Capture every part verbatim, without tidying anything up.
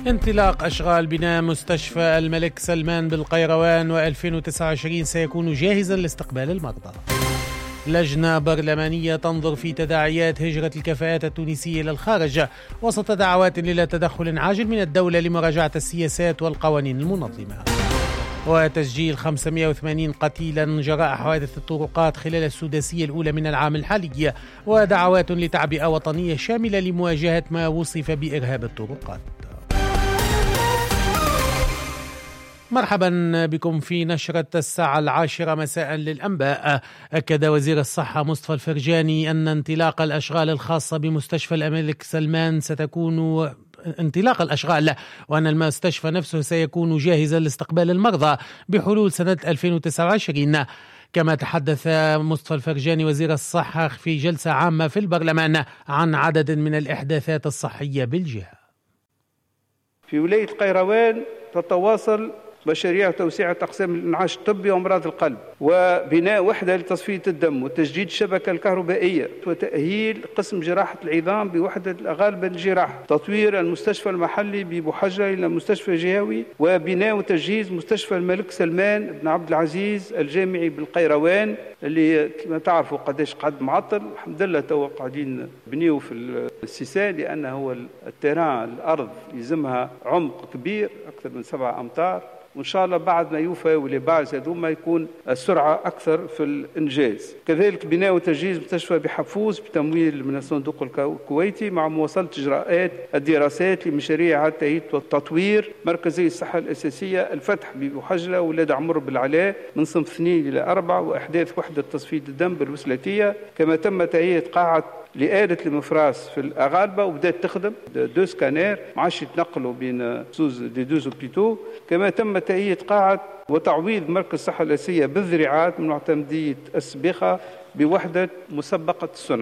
انطلاق أشغال بناء مستشفى الملك سلمان بالقيروان وألفين وتسعة وعشرين سيكون جاهزا لاستقبال المرضى. لجنة برلمانية تنظر في تداعيات هجرة الكفاءات التونسية إلى الخارج وسط دعوات إلى تدخل عاجل من الدولة لمراجعة السياسات والقوانين المنظمة. وتسجيل خمسمائة وثمانين قتيلا جراء حوادث الطرقات خلال السداسية الأولى من العام الحالي، ودعوات لتعبئة وطنية شاملة لمواجهة ما وصف بإرهاب الطرقات. مرحبا بكم في نشرة الساعة العاشرة مساء للأنباء. أكد وزير الصحة مصطفى الفرجاني أن انطلاق الأشغال الخاصة بمستشفى الملك سلمان ستكون انطلاق الأشغال وأن المستشفى نفسه سيكون جاهزا لاستقبال المرضى بحلول سنة ألفين وتسعة وعشرين. كما تحدث مصطفى الفرجاني وزير الصحة في جلسة عامة في البرلمان عن عدد من الإحداثات الصحية بالجهة. في ولاية القيروان تتواصل مشاريع توسيع أقسام الإنعاش الطبي وأمراض القلب، وبناء وحدة لتصفية الدم، وتجديد الشبكة الكهربائية، وتأهيل قسم جراحة العظام بوحدة الأغالبة للجراحة، تطوير المستشفى المحلي ببحجة إلى مستشفى جهوي، وبناء وتجهيز مستشفى الملك سلمان بن عبد العزيز الجامعي بالقيروان اللي كما تعرفوا قداش قعد معطل. الحمد لله تو قاعدين بنيو في السيسان، لأنه هو التيران الأرض يلزمها عمق كبير أكثر من سبعة أمتار، وإن شاء الله بعد ما يوفى ولباز هذوما يكون السرعة أكثر في الإنجاز. كذلك بناء وتجهيز مستشفى بحفوز بتمويل من الصندوق الكويتي مع مواصلة إجراءات الدراسات لمشاريع إعادة تأهيل وتطوير مركزي الصحة الأساسية، الفتح ببحجلة ولاد عمر بالعلاء من صنف اثنين إلى أربعة، وإحداث وحدة تصفية الدم بالوسلاتية. كما تم تهيئة قاعة لآلة المفراس في الأغالبة وبدأت تخدم دو سكانير ما عادش يتنقلوا بين سوز دي دوز اوبيتو. كما تم تهيئة قاعة وتعويض مركز الصحة الأساسية بالذراعات من معتمدية السبيخة بوحدة مسبقة الصنع.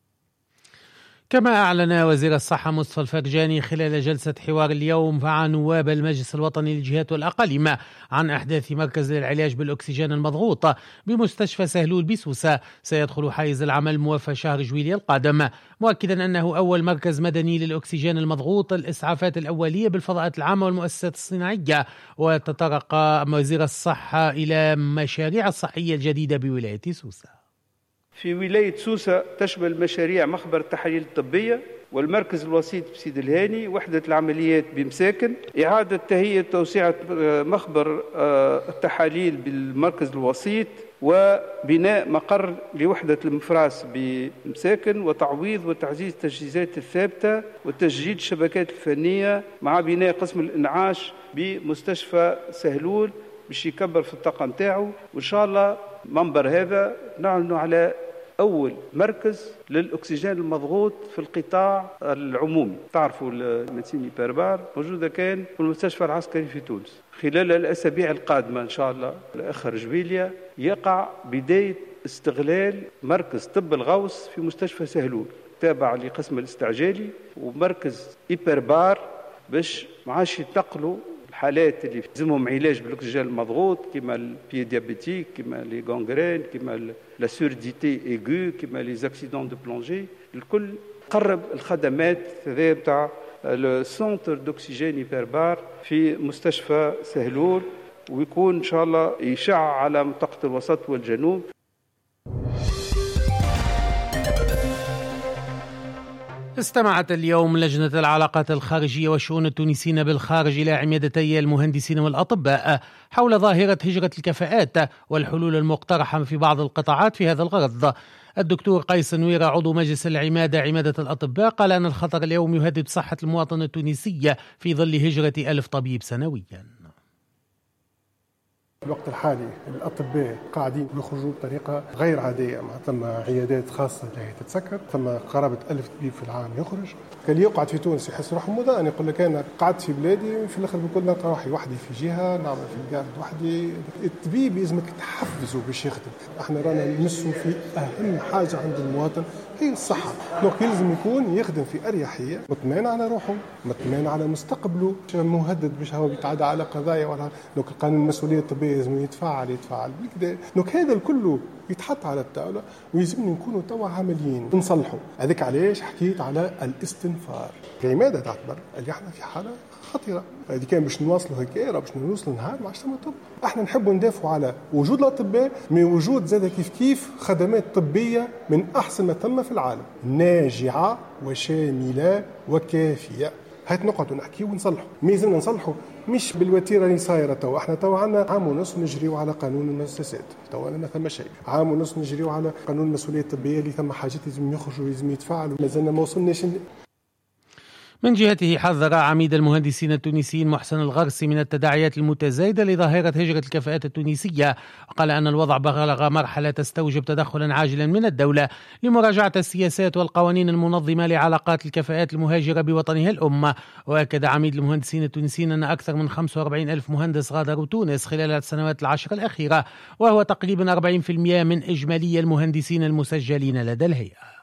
كما أعلن وزير الصحة مصطفى الفرجاني خلال جلسة حوار اليوم مع نواب المجلس الوطني للجهات والأقاليم عن أحداث مركز للعلاج بالأكسجين المضغوط بمستشفى سهلول بسوسة سيدخل حيز العمل موافى شهر جويلية القادم، مؤكدا أنه أول مركز مدني للأكسجين المضغوط الإسعافات الأولية بالفضاءات العامة والمؤسسات الصناعية. وتطرق وزير الصحة إلى مشاريع الصحية الجديدة بولاية سوسة. في ولاية سوسة تشمل مشاريع مخبر التحاليل الطبية والمركز الوسيط بسيد الهاني، وحدة العمليات بمساكن، إعادة تهيئة توسعة مخبر التحاليل بالمركز الوسيط، وبناء مقر لوحدة المفراس بمساكن، وتعويض وتعزيز التجهيزات الثابتة وتجديد الشبكات الفنية، مع بناء قسم الإنعاش بمستشفى سهلول باش يكبر في الطاقة نتاعو. وإن شاء الله منبر هذا نعلن على أول مركز للأكسجين المضغوط في القطاع العمومي. تعرفوا الميدسين بيربار موجودة كان في المستشفى العسكري في تونس. خلال الأسابيع القادمة إن شاء الله لآخر جويلية يقع بداية استغلال مركز طب الغوص في مستشفى سهلول تابع لقسم الاستعجالي ومركز إيبربار باش معاش يتنقلوا الحالات اللي لازمهم علاج بالاكسجين المضغوط كما البي ديابيتيك، كما لي غانغرين، كما لا سورديتي ايغو، كما لي زاكسيدون دو بلونجي. الكل قرب الخدمات هذه نتاع لو سونتر دوكسيجين ايبربار في مستشفى سهلول، ويكون ان شاء الله يشع على منطقه الوسط والجنوب. استمعت اليوم لجنة العلاقات الخارجية والشؤون التونسيين بالخارج إلى عميدتي المهندسين والأطباء حول ظاهرة هجرة الكفاءات والحلول المقترحة في بعض القطاعات في هذا الغرض. الدكتور قيس نويرة عضو مجلس العمادة عمادة الأطباء قال أن الخطر اليوم يهدد صحة المواطن التونسي في ظل هجرة ألف طبيب سنويا. في الوقت الحالي الأطباء قاعدين يخرجوا بطريقة غير عادية، ثم عيادات خاصة اللي تتسكر، ثم قرابة ألف طبيب في العام يخرج. كان يقعد في تونس يحس روحه مضان، يقول لك أنا قعدت في بلادي في الآخر بكل نلقى روحي وحدي في جهة، نعمل في الجارد وحدي. الطبيب لازمك تحفزه باش يخدم. احنا رانا نمسوا في أهم حاجة عند المواطن هي الصحة، دونك يلزم يكون يخدم في أريحية، مطمئن على روحه، مطمئن على مستقبله، مهدد باش هو يتعدى على قضايا ولا دونك القانون المسؤولية الطبية لازم يتفعل يتفعل بالكدا. دونك هذا الكل يتحط على الطاوله ويلزم نكونوا توا عمليين نصلحوا. هذاك علاش حكيت على الاستنفار. لماذا تعتبر اللي احنا في حاله خطيره؟ هذه كان باش نواصلوا هكا باش نوصلوا نهار ما عادش ثم طب. احنا نحبوا ندافعوا على وجود الاطباء من وجود زاد كيف كيف خدمات طبيه من احسن ما ثم في العالم، ناجعه وشامله وكافيه. هات نقعد ونحكي ونصلحوا، ميزنا نصلحوا مش بالوتيره اللي صايره توا. احنا توا عندنا عام ونص نجريوا على قانون المؤسسات، توا لنا ثم شيء عام ونص نجريوا على قانون المسؤوليه الطبيه اللي ثم حاجات لازم يخرجوا لازم يتفاعلوا، مازلنا ما وصلناش. من جهته حذر عميد المهندسين التونسيين محسن الغرسي من التداعيات المتزايدة لظاهرة هجرة الكفاءات التونسية، وقال أن الوضع بلغ مرحلة تستوجب تدخلا عاجلا من الدولة لمراجعة السياسات والقوانين المنظمة لعلاقات الكفاءات المهاجرة بوطنها الأم. وأكد عميد المهندسين التونسيين أن أكثر من خمسة وأربعين ألف مهندس غادروا تونس خلال السنوات العشر الأخيرة، وهو تقريبا أربعين بالمئة من إجمالي المهندسين المسجلين لدى الهيئة.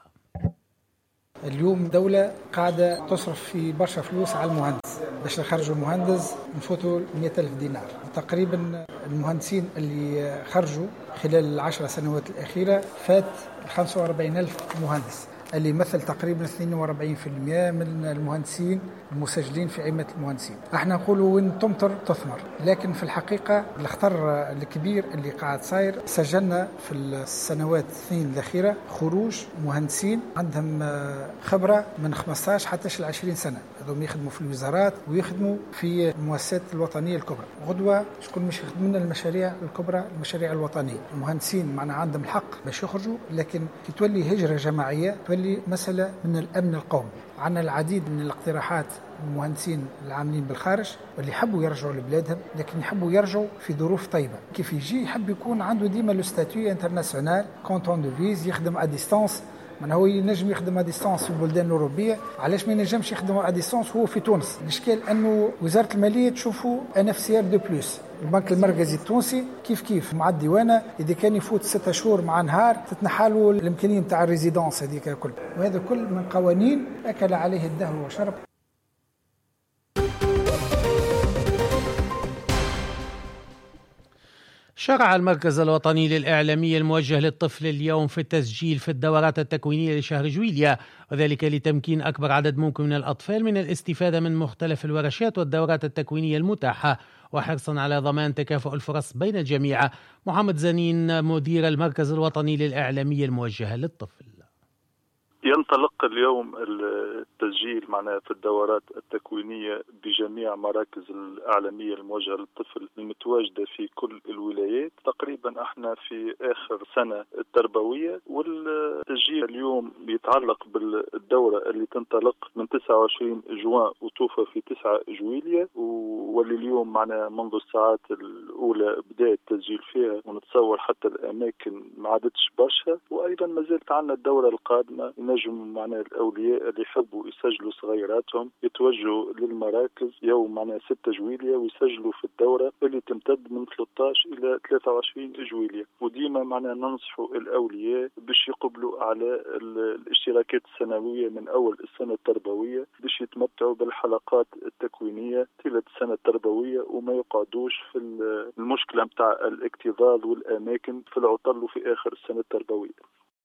اليوم دولة قاعدة تصرف في برشا فلوس على المهندس، باش نخرجوا مهندس نفوتوا مئة ألف دينار. تقريبا المهندسين اللي خرجوا خلال العشر سنوات الأخيرة فات خمسة وأربعين ألف مهندس، اللي يمثل تقريبا اثنين وأربعين بالمئة من المهندسين المسجلين في عمة المهندسين. احنا نقولوا وين تمطر تثمر، لكن في الحقيقة الخطر الكبير اللي قاعد صاير سجلنا في السنوات الاثنين الأخيرة خروج مهندسين عندهم خبرة من خمسة عشر حتى عشرين سنة، هذوم يخدموا في الوزارات ويخدموا في المؤسسات الوطنية الكبرى. غدوة شكون مش يخدمون المشاريع الكبرى، المشاريع الوطنية. المهندسين معنا عندهم الحق باش يخرجوا، لكن تولي هجرة جماعية تولي مسألة من الأمن القومي. عندنا العديد من الاقتراحات المهندسين العاملين بالخارج واللي يحبوا يرجعوا لبلادهم، لكن يحبوا يرجعوا في ظروف طيبة. كيف يجي يحب يكون عنده ديما لو ستاتيو انترناسيونال كونتون دو فيز، يخدم ا ديستانس. من هو ينجم يخدم ا ديستانس في البلدان الأوروبية، علاش ما ينجمش يخدم ا ديستانس هو في تونس؟ الاشكال انه وزارة المالية تشوفوا ان اف سي ار دو بلس. البنك المركزي التونسي كيف كيف مع الديوانة إذا كان يفوت ستة شهور مع نهار تتنحالوا الإمكانية نتاع الريزيدانس هذيك كل، وهذا كل من قوانين أكل عليه الدهر وشرب. شرع المركز الوطني للإعلامية الموجه للطفل اليوم في التسجيل في الدورات التكوينية لشهر جويليا، وذلك لتمكين أكبر عدد ممكن من الأطفال من الاستفادة من مختلف الورشات والدورات التكوينية المتاحة، وحرصا على ضمان تكافؤ الفرص بين الجميع. محمد زنين مدير المركز الوطني للإعلامية الموجه للطفل. ينطلق اليوم التسجيل معنا في الدورات التكوينية بجميع مراكز الإعلامية الموجهة للطفل المتواجدة في كل الولايات. تقريبا احنا في آخر سنة التربوية، والتسجيل اليوم يتعلق بالدورة اللي تنطلق من تسعة وعشرين جوان وتوفى في تسعة جويلية، واللي اليوم معنا منذ الساعات الأولى بداية التسجيل فيها، ونتصور حتى الأماكن ما عادتش برشا. وأيضا ما زالت عنا الدورة القادمة نجم معنا الأولياء اللي يحبوا يسجلوا صغيراتهم يتوجهوا للمراكز يوم معنا ستة جويلية ويسجلوا في الدورة اللي تمتد من ثلاثة عشر إلى ثلاثة وعشرين جويلية. وديما معنا ننصحوا الأولياء باش يقبلوا على الاشتراكات السنوية من أول السنة التربوية باش يتمتعوا بالحلقات التكوينية طيلة السنة التربوية، وما يقعدوش في المشكلة متاع الاكتظاظ والأماكن في العطل وفي آخر السنة التربوية.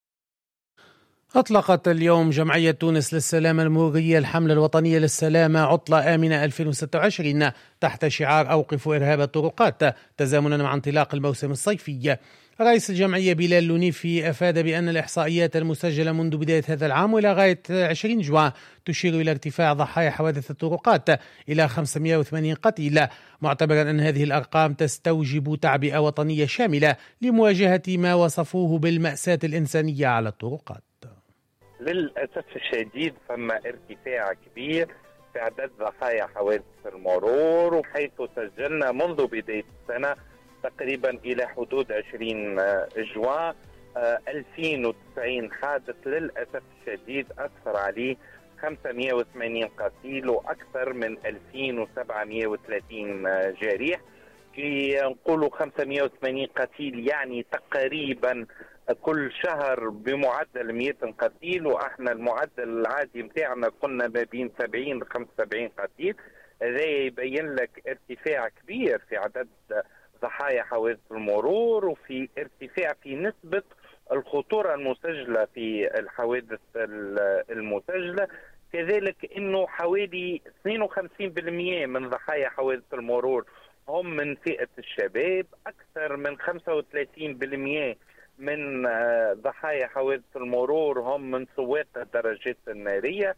أطلقت اليوم جمعية تونس للسلامة المرورية الحملة الوطنية للسلامة عطلة آمنة ألفين وستة وعشرين تحت شعار أوقفوا إرهاب الطرقات تزامنا مع انطلاق الموسم الصيفي. رئيس الجمعية بلال لونيفي أفاد بأن الإحصائيات المسجلة منذ بداية هذا العام وإلى غاية عشرين جوان تشير إلى ارتفاع ضحايا حوادث الطرقات إلى خمسمائة وثمانين قتيل، معتبرا أن هذه الأرقام تستوجب تعبئة وطنية شاملة لمواجهة ما وصفوه بالمأساة الإنسانية على الطرقات. للأسف الشديد ثم ارتفاع كبير في عدد ضحايا حوادث المرور، وحيث سجلنا منذ بداية السنة تقريبا إلى حدود عشرين جوان ألفين وتسعين حادث. للأسف الشديد أثر عليه خمسمائة وثمانين قتيل وأكثر من ألفين وسبعمائة وثلاثين جريح. كي نقولوا خمسمائة وثمانين قتيل يعني تقريبا كل شهر بمعدل مئة قتيل، واحنا المعدل العادي متاعنا كنا ما بين سبعين ل خمسة وسبعين قتيل. هذا يبين لك ارتفاع كبير في عدد ضحايا حوادث المرور وفي ارتفاع في نسبة الخطورة المسجلة في الحوادث المسجلة. كذلك انه حوالي اثنين وخمسين بالمئة من ضحايا حوادث المرور هم من فئة الشباب، اكثر من خمسة وثلاثين بالمئة من ضحايا حوادث المرور هم من سواق الدراجات النارية.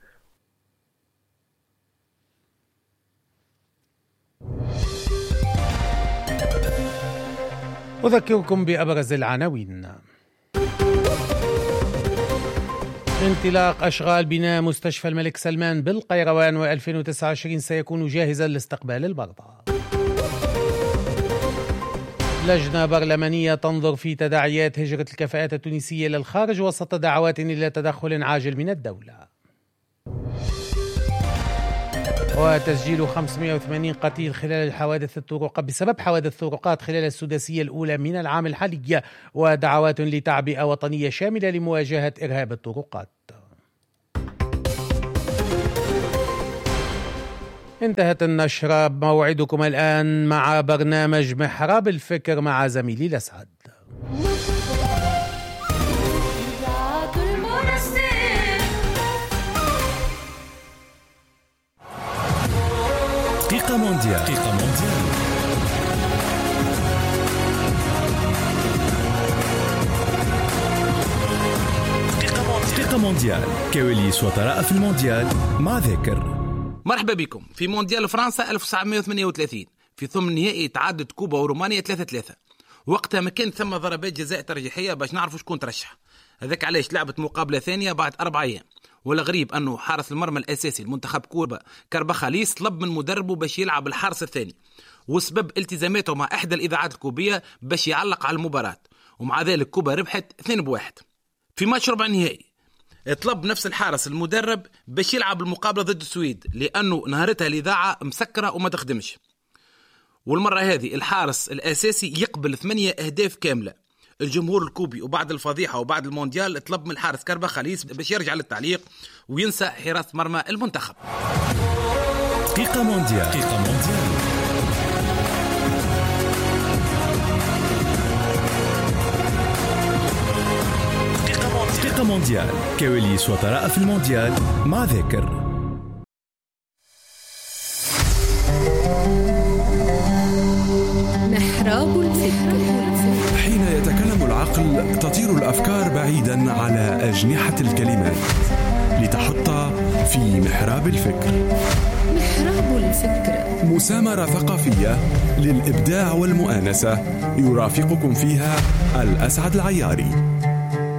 أذكركم بأبرز العناوين. انطلاق أشغال بناء مستشفى الملك سلمان بالقيروان وألفين وتسعة وعشرين سيكون جاهزا لاستقبال المرضى. لجنة برلمانية تنظر في تداعيات هجرة الكفاءات التونسية للخارج وسط دعوات إلى تدخل عاجل من الدولة. وتسجيل خمسمئة وثمانين قتيل خلال الحوادث الطرق بسبب حوادث الطرقات خلال السداسية الأولى من العام الحالي، ودعوات لتعبئة وطنية شاملة لمواجهة إرهاب الطرقات. انتهت النشرة، موعدكم الآن مع برنامج محراب الفكر مع زميلي الأسعد. دقيقة مونديال. دقيقة مونديال. دقيقة مونديال. كواليس وطرائف المونديال مع ذاكر. مرحبا بكم في مونديال فرنسا ألف وتسعمئة وثمانية وثلاثين في ثمن نهائي تعادلت كوبا ورومانيا ثلاثة ثلاثة. وقتها ما كان ثم ضربات جزاء ترجيحية باش نعرفوا شكون ترشح. هذاك علاش لعبت مقابلة ثانية بعد أربع أيام. ولا غريب أنه حارس المرمى الأساسي المنتخب كوبا كارباخاليس طلب من مدربه باش يلعب الحارس الثاني، وسبب التزاماته مع إحدى الإذاعات الكوبية باش يعلق على المباراة، ومع ذلك كوبا ربحت اثنين بواحد. في ماتش ربع النهائي طلب نفس الحارس المدرب باش يلعب المقابلة ضد السويد لأنه نهارتها الإذاعة مسكرة وما تخدمش، والمرة هذه الحارس الأساسي يقبل ثمانية أهداف كاملة. الجمهور الكوبي وبعد الفضيحة وبعد المونديال طلب من الحارس كارباخاليس باش يرجع للتعليق وينسى حراسة مرمى المنتخب. دقيقة مونديال. دقيقة مونديال. دقيقة مونديال. كواليس وطرائف المونديال مع ذاكر. محراب الفكر. حين يتكلم العقل تطير الأفكار بعيدا على أجنحة الكلمات لتحط في محراب الفكر. محراب الفكر، مسامرة ثقافية للإبداع والمؤانسة، يرافقكم فيها الأسعد العياري.